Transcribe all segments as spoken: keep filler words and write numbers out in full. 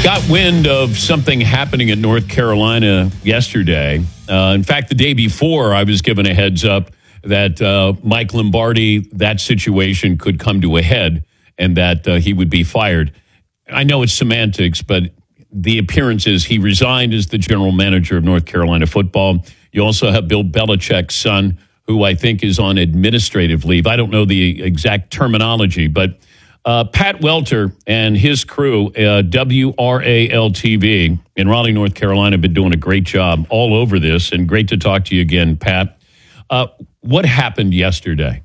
got wind of something happening in North Carolina yesterday. Uh, in fact, the day before, I was given a heads up that uh, Mike Lombardi, that situation could come to a head and that uh, he would be fired. I know it's semantics, but the appearance is he resigned as the general manager of North Carolina football. You also have Bill Belichick's son, who I think is on administrative leave. I don't know the exact terminology, but uh, Pat Welter and his crew, uh, W R A L T V in Raleigh, North Carolina, have been doing a great job all over this, and great to talk to you again, Pat. Uh, what happened yesterday?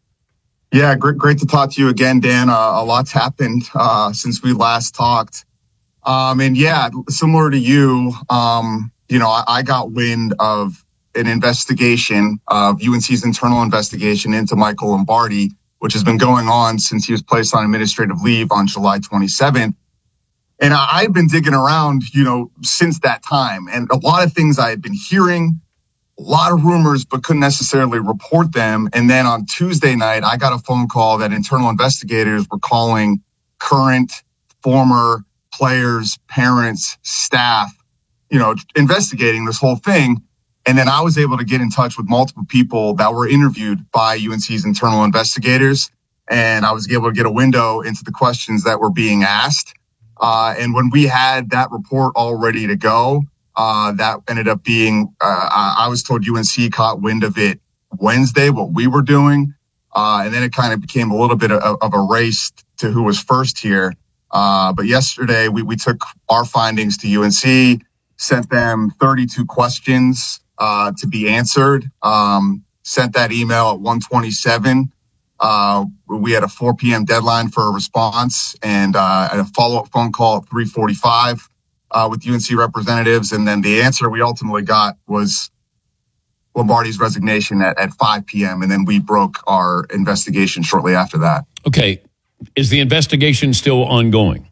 Yeah, great, great to talk to you again, Dan. Uh, a lot's happened uh, since we last talked. Um, and yeah, similar to you, um, you know, I, I got wind of an investigation of U N C's internal investigation into Michael Lombardi, which has been going on since he was placed on administrative leave on July twenty-seventh. And I, I've been digging around, you know, since that time. And a lot of things I had been hearing, a lot of rumors, but couldn't necessarily report them. And then on Tuesday night, I got a phone call that internal investigators were calling current, former players, parents, staff, you know, investigating this whole thing. And then I was able to get in touch with multiple people that were interviewed by U N C's internal investigators. And I was able to get a window into the questions that were being asked. Uh, and when we had that report all ready to go, uh, that ended up being, uh, I was told U N C caught wind of it Wednesday, what we were doing. Uh, and then it kind of became a little bit of, of a race to who was first here. Uh, but yesterday we, we took our findings to U N C, sent them thirty-two questions, uh, to be answered. Um, sent that email at one twenty-seven. Uh, we had a four p.m. deadline for a response, and, uh, a follow-up phone call at three forty-five, uh, with U N C representatives. And then the answer we ultimately got was Lombardi's resignation at, at five p.m. And then we broke our investigation shortly after that. Okay. Is the investigation still ongoing?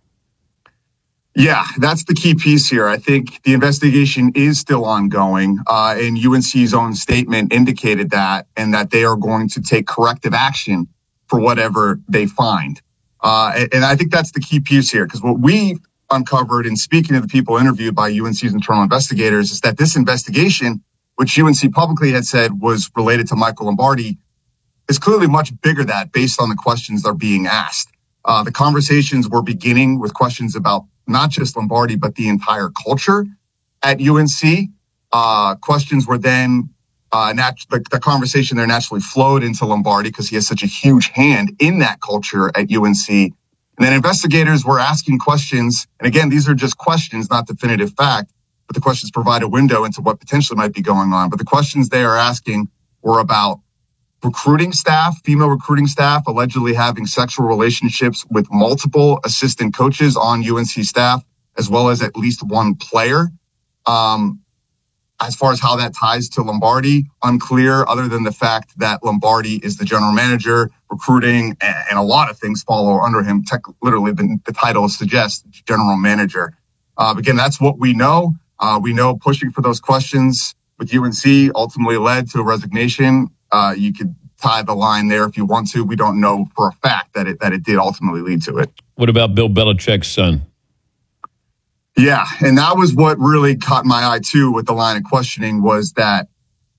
Yeah, that's the key piece here. I think the investigation is still ongoing, uh, and U N C's own statement indicated that, and that they are going to take corrective action for whatever they find. Uh, and, and I think that's the key piece here, because what we uncovered in speaking to the people interviewed by U N C's internal investigators is that this investigation, which U N C publicly had said was related to Michael Lombardi, is clearly much bigger than that based on the questions that are being asked. Uh, the conversations were beginning with questions about not just Lombardi, but the entire culture at U N C. Uh, questions were then, uh, nat- the, the conversation there naturally flowed into Lombardi because he has such a huge hand in that culture at U N C. And then investigators were asking questions. And again, these are just questions, not definitive fact, but the questions provide a window into what potentially might be going on. But the questions they are asking were about recruiting staff, female recruiting staff, allegedly having sexual relationships with multiple assistant coaches on U N C staff, as well as at least one player. Um, as far as how that ties to Lombardi, unclear, other than the fact that Lombardi is the general manager, recruiting, and, and a lot of things follow under him. Tech, literally, the, the title suggests general manager. Uh, again, that's what we know. Uh, we know pushing for those questions with U N C ultimately led to a resignation. Uh, you could tie the line there if you want to. We don't know for a fact that it that it did ultimately lead to it. What about Bill Belichick's son? Yeah, and that was what really caught my eye too with the line of questioning, was that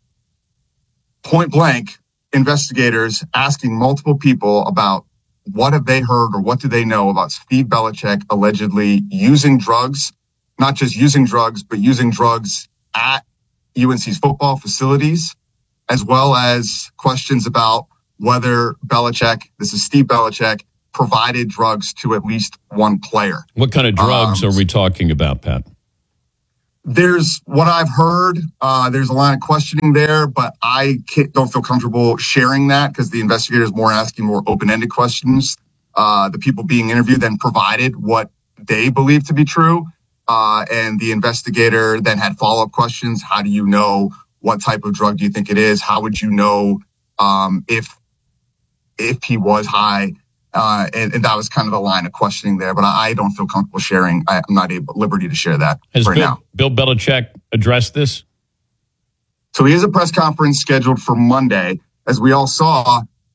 point blank investigators asking multiple people about what have they heard or what do they know about Steve Belichick allegedly using drugs, not just using drugs, but using drugs at U N C's football facilities, as well as questions about whether Belichick, this is Steve Belichick, provided drugs to at least one player. What kind of drugs um, are we talking about, Pat? There's what I've heard. Uh, there's a line of questioning there, but I can't, don't feel comfortable sharing that because the investigators more asking more open-ended questions. Uh, the people being interviewed then provided what they believe to be true. Uh, and the investigator then had follow-up questions. How do you know? What type of drug do you think it is? How would you know um, if if he was high? Uh, and, and that was kind of the line of questioning there. But I, I don't feel comfortable sharing. I, I'm not able liberty to share that Has right Bill, now. Bill Belichick addressed this? So he has a press conference scheduled for Monday. As we all saw,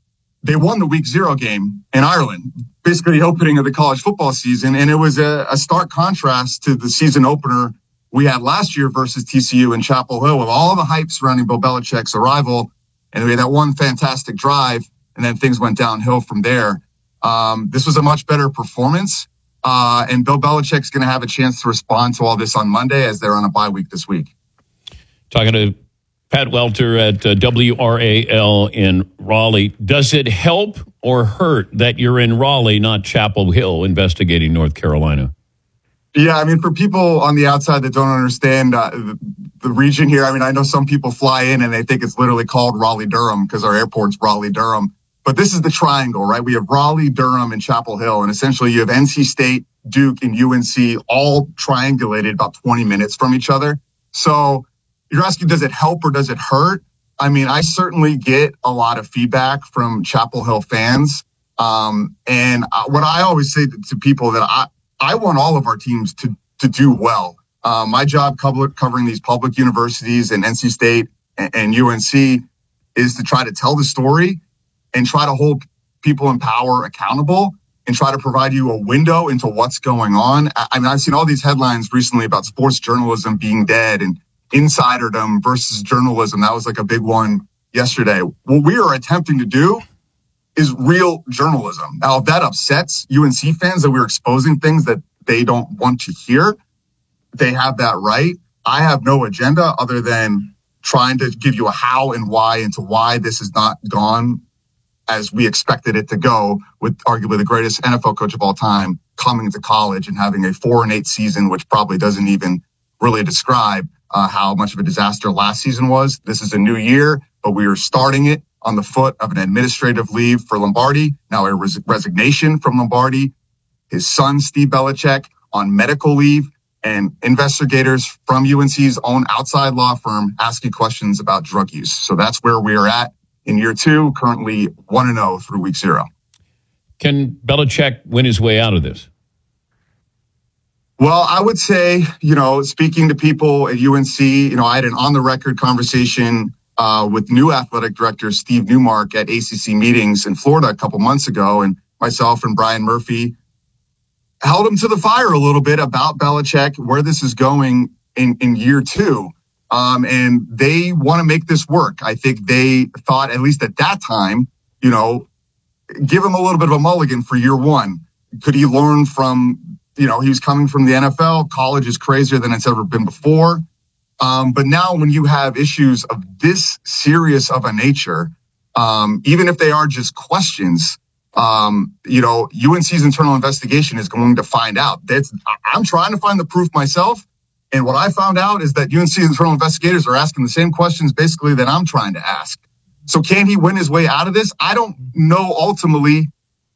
they won the week zero game in Ireland, basically the opening of the college football season. And it was a, a stark contrast to the season opener we had last year versus T C U in Chapel Hill, with all the hype surrounding Bill Belichick's arrival. And we had that one fantastic drive, and then things went downhill from there. Um, this was a much better performance. Uh, and Bill Belichick's going to have a chance to respond to all this on Monday as they're on a bye week this week. Talking to Pat Welter at uh, W R A L in Raleigh. Does it help or hurt that you're in Raleigh, not Chapel Hill, investigating North Carolina? Yeah, I mean, for people on the outside that don't understand uh, the, the region here, I mean, I know some people fly in and they think it's literally called Raleigh-Durham because our airport's Raleigh-Durham. But this is the triangle, right? We have Raleigh, Durham, and Chapel Hill. And essentially you have N C State, Duke, and U N C all triangulated about twenty minutes from each other. So you're asking, does it help or does it hurt? I mean, I certainly get a lot of feedback from Chapel Hill fans. Um, and what I always say to, to people that I, I want all of our teams to, to do well. Um, my job cover, covering these public universities and N C State and, and U N C is to try to tell the story and try to hold people in power accountable and try to provide you a window into what's going on. I, I mean, I've seen all these headlines recently about sports journalism being dead and insiderdom versus journalism. That was like a big one yesterday. What we are attempting to do is real journalism. Now, if that upsets U N C fans that we're exposing things that they don't want to hear, they have that right. I have no agenda other than trying to give you a how and why into why this has not gone as we expected it to go, with arguably the greatest N F L coach of all time coming to college and having a four and eight season, which probably doesn't even really describe uh, how much of a disaster last season was. This is a new year, but we are starting it on the foot of an administrative leave for Lombardi, now a res- resignation from Lombardi, his son, Steve Belichick, on medical leave, and investigators from U N C's own outside law firm asking questions about drug use. So that's where we are at in year two, currently one and oh through week zero. Can Belichick win his way out of this? Well, I would say, you know, speaking to people at U N C, you know, I had an on-the-record conversation uh, with new athletic director Steve Newmark at A C C meetings in Florida a couple months ago, and myself and Brian Murphy held him to the fire a little bit about Belichick, where this is going in, in year two. Um, and they want to make this work. I think they thought, at least at that time, you know, give him a little bit of a mulligan for year one. Could he learn from, you know, he was coming from the N F L. College is crazier than it's ever been before. Um, but now when you have issues of this serious of a nature, um, even if they are just questions, um, you know, U N C's internal investigation is going to find out. That's, I'm trying to find the proof myself. And what I found out is that U N C's internal investigators are asking the same questions basically that I'm trying to ask. So can he win his way out of this? I don't know ultimately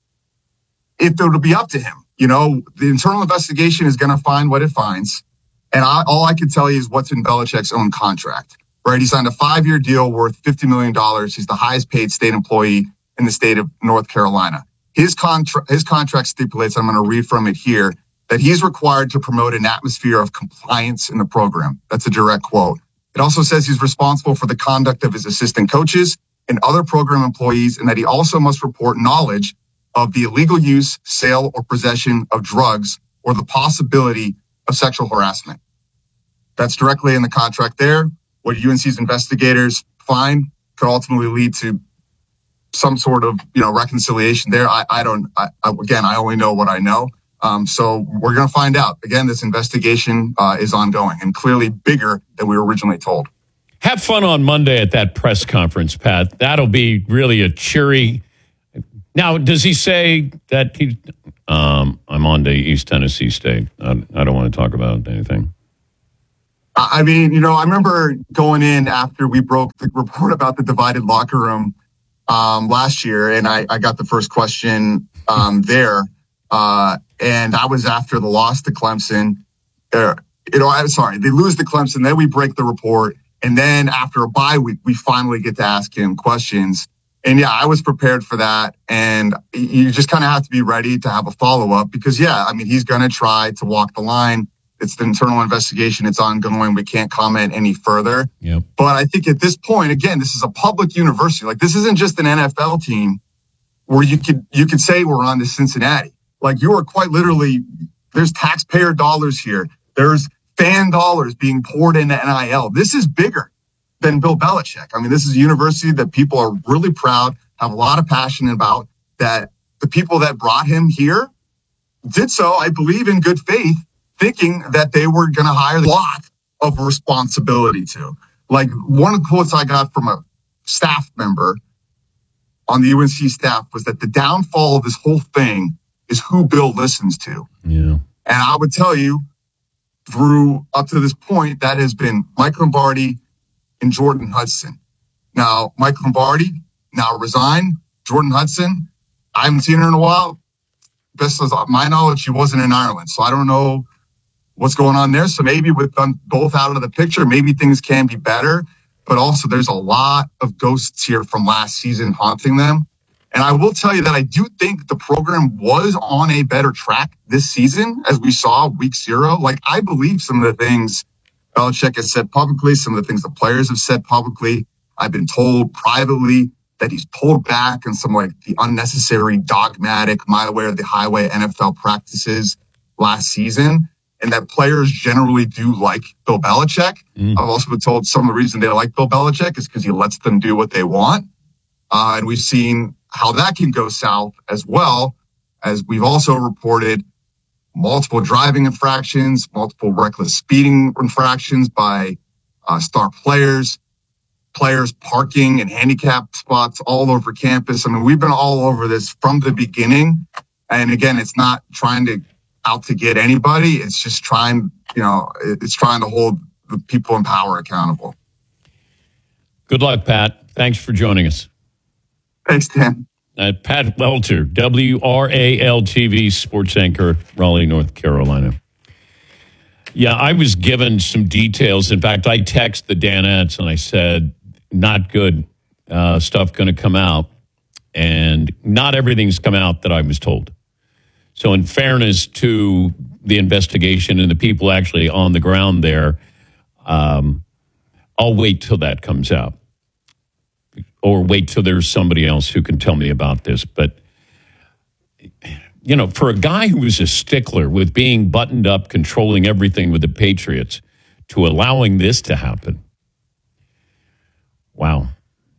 if it'll be up to him. You know, the internal investigation is going to find what it finds. And I, all I can tell you is what's in Belichick's own contract, right? He signed a five-year deal worth fifty million dollars. He's the highest paid state employee in the state of North Carolina. His, contra- his contract stipulates, I'm going to read from it here, that he's required to promote an atmosphere of compliance in the program. That's a direct quote. It also says he's responsible for the conduct of his assistant coaches and other program employees, and that he also must report knowledge of the illegal use, sale, or possession of drugs or the possibility of sexual harassment. That's directly in the contract there. What U N C's investigators find could ultimately lead to some sort of, you know, reconciliation there. I, I don't, I, again, I only know what I know. Um, so we're going to find out. Again, this investigation uh, is ongoing and clearly bigger than we were originally told. Have fun on Monday at that press conference, Pat. That'll be really a cheery. Now, does he say that he, um, I'm on to East Tennessee State? I, I don't want to talk about anything. I mean, you know, I remember going in after we broke the report about the divided locker room um, last year, and I, I got the first question um, there. Uh, and I was after the loss to Clemson. Uh, you know, I'm sorry, they lose to Clemson, then we break the report. And then after a bye week, we finally get to ask him questions. And yeah, I was prepared for that. And you just kind of have to be ready to have a follow-up because, yeah, I mean, he's going to try to walk the line. It's the internal investigation. It's ongoing. We can't comment any further. Yep. But I think at this point, again, this is a public university. Like, this isn't just an N F L team. where you could you could say we're on to Cincinnati. Like, you are quite literally, there's taxpayer dollars here. There's fan dollars being poured into N I L. This is bigger than Bill Belichick. I mean, this is a university that people are really proud, have a lot of passion about, that the people that brought him here did so, I believe, in good faith, thinking that they were going to hire a lot of responsibility to. Like, one of the quotes I got from a staff member on the U N C staff was that the downfall of this whole thing is who Bill listens to. Yeah. And I would tell you, through up to this point, that has been Mike Lombardi and Jordan Hudson. Now, Mike Lombardi now resigned. Jordan Hudson, I haven't seen her in a while. Best of my knowledge, she wasn't in Ireland. So I don't know what's going on there. So maybe with them both out of the picture, maybe things can be better. But also, there's a lot of ghosts here from last season haunting them. And I will tell you that I do think the program was on a better track this season, as we saw week zero. Like, I believe some of the things Belichick has said publicly, some of the things the players have said publicly. I've been told privately that he's pulled back on some, like, the unnecessary, dogmatic, my way or the highway N F L practices last season, and that players generally do like Bill Belichick. Mm. I've also been told some of the reason they like Bill Belichick is because he lets them do what they want. Uh, and we've seen how that can go south, as well as we've also reported multiple driving infractions, multiple reckless speeding infractions by uh, star players, players parking in handicap spots all over campus. I mean, we've been all over this from the beginning. And again, it's not trying to out to get anybody. It's just trying, you know, it's trying to hold the people in power accountable. Good luck, Pat. Thanks for joining us. Thanks, Dan. Uh, Pat Welter, W R A L T V sports anchor, Raleigh, North Carolina. Yeah, I was given some details. In fact, I texted the Danettes and I said, not good uh, stuff going to come out. And not everything's come out that I was told. So in fairness to the investigation and the people actually on the ground there, um, I'll wait till that comes out. Or wait till there's somebody else who can tell me about this. But, you know, for a guy who was a stickler with being buttoned up, controlling everything with the Patriots, to allowing this to happen. Wow.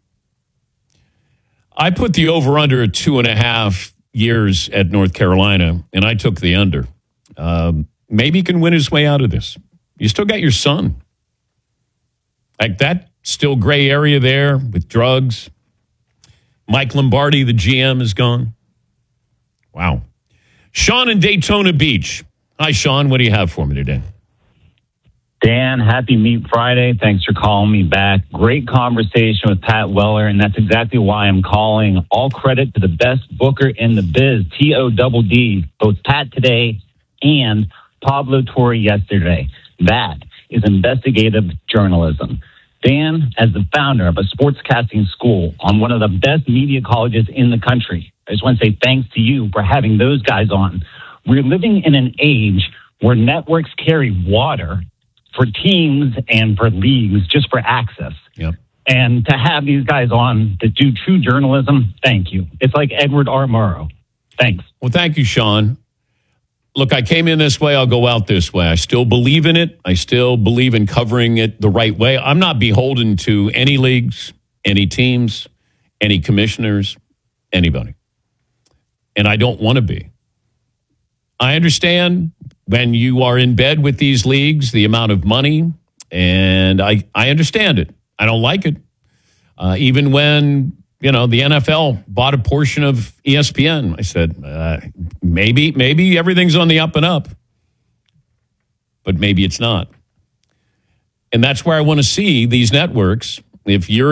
I put the over-under at two and a half years at North Carolina, and I took the under. Um, maybe he can win his way out of this. You still got your son. Like, that still gray area there with drugs. Mike Lombardi, the G M, is gone. Wow. Sean in Daytona Beach. Hi, Sean. What do you have for me today? Dan, happy Meat Friday. Thanks for calling me back. Great conversation with Pat Weller, and that's exactly why I'm calling. All credit to the best booker in the biz, T O D D, both Pat today and Pablo Torre yesterday. That is investigative journalism. Dan, as the founder of a sportscasting school on one of the best media colleges in the country, I just want to say thanks to you for having those guys on. We're living in an age where networks carry water for teams and for leagues just for access. Yep. And to have these guys on that do true journalism, thank you. It's like Edward R. Murrow. Thanks. Well, thank you, Sean. Look, I came in this way, I'll go out this way. I still believe in it. I still believe in covering it the right way. I'm not beholden to any leagues, any teams, any commissioners, anybody. And I don't want to be. I understand when you are in bed with these leagues, the amount of money, and I, I understand it. I don't like it. Uh, even when, you know, the N F L bought a portion of E S P N, I said, uh, maybe, maybe everything's on the up and up, but maybe it's not. And that's where I want to see these networks. If you're